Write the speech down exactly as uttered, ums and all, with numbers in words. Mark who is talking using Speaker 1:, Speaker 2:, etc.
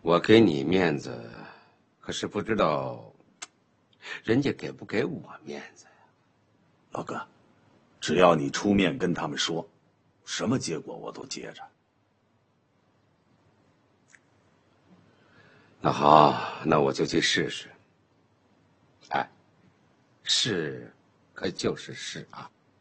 Speaker 1: 我给你面子，可是不知道人家给不给我面子呀？
Speaker 2: 老哥，只要你出面跟他们说，什么结果我都接着。
Speaker 1: 那好，那我就去试试。哎，试，可就是试啊。